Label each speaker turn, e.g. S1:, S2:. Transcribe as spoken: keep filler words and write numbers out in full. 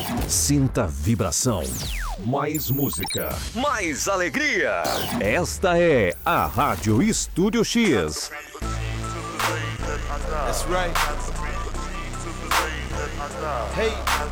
S1: Sinta vibração. Mais música. Mais alegria. Esta é a Rádio Estúdio X.
S2: That's right. Hey.